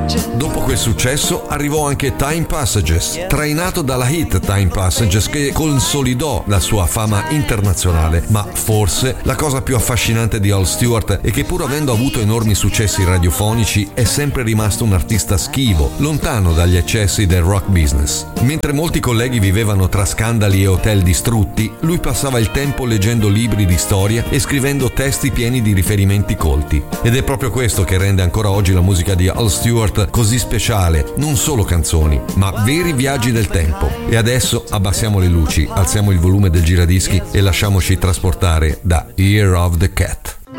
Dopo quel successo arrivò anche Time Passages, trainato dalla hit Time Passages che consolidò la sua fama internazionale, ma forse la cosa più affascinante di Al Stewart è che pur avendo avuto enormi successi radiofonici è sempre rimasto un artista schivo, lontano dagli eccessi del rock business. Mentre molti colleghi vivevano tra scandali e hotel distrutti, lui passava il tempo leggendo libri di storia e scrivendo testi pieni di riferimenti colti. Ed è proprio questo che rende ancora oggi la musica di Al Stewart così speciale, non solo canzoni, ma veri viaggi del tempo. E adesso abbassiamo le luci, alziamo il volume del giradischi e lasciamoci trasportare da Year of the Cat.